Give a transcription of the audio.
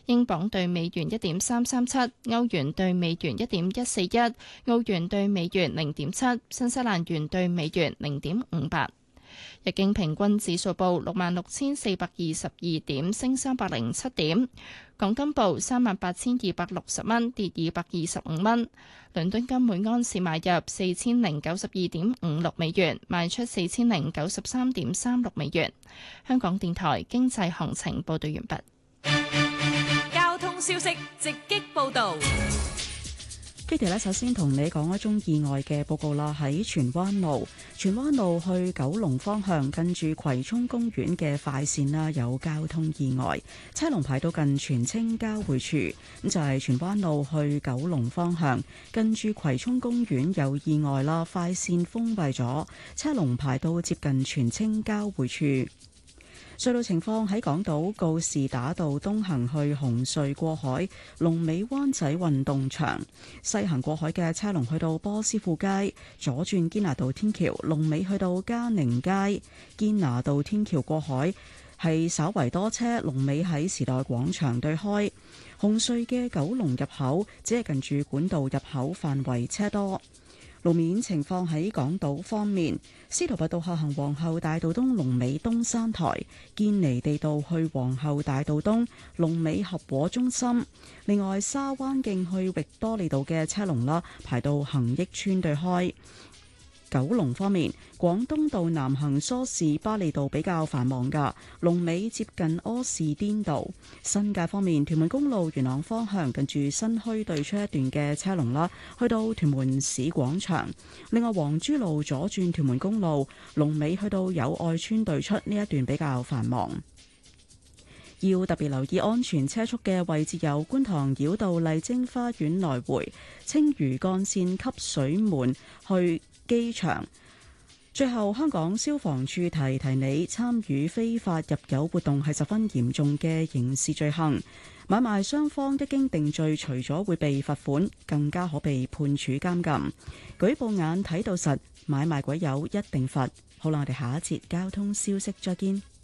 英鎊對美元1.337，歐元對美元1.141，澳元對美元0.7，新西蘭元對美元0.58。日經平均指數報66,422點，升307點。港金報38,260蚊，跌225蚊。倫敦金每安士買入4092.56美元，賣出4093.36美元。香港電台經濟行情報道完畢。 交通消息直擊報道。 Kitty 咧，首先同你講一宗意外嘅報告啦。喺荃灣路去九龍方向，近住葵涌公園嘅快線啦，有交通意外，車龍排到近荃青交匯處。咁就係荃灣路去九龍方向，近住葵涌公園有意外啦，快線封閉咗，車龍排到接近荃青交匯處。隧道情況喺港島告士打道東行去紅隧過海，龍尾灣仔運動場；西行過海嘅車龍去到波斯富街，左轉堅拿道天橋，龍尾去到嘉寧街；堅拿道天橋過海係稍為多車，龍尾喺時代廣場對開。紅隧嘅九龍入口只係近住管道入口範圍車多。路面情況喺港島方面，司徒拔道下行皇后大道東龍尾東山台，堅尼地道去皇后大道東龍尾合和中心。另外，沙灣徑去域多利道嘅車龍啦，排到恒益邨對開。九龍方面，廣東道南行梳士巴利道比較繁忙噶，龍尾接近柯士甸道。新界方面，屯門公路元朗方向近住新墟對出一段嘅車龍啦，去到屯門市廣場。另外，黃珠路左轉屯門公路龍尾去到友愛邨對出呢一段比較繁忙。要特別留意安全車速嘅位置有觀塘繞道麗晶花園來回、青嶼幹線汲水門去機場。最後，香港消防處提提你，參與非法入油活動係十分嚴重嘅刑事罪行。買賣雙方一經定罪，除咗會被罰款，更加可被判處監禁。舉報眼睇到實，買賣鬼友一定罰。好啦，我哋下一節交通消息再見。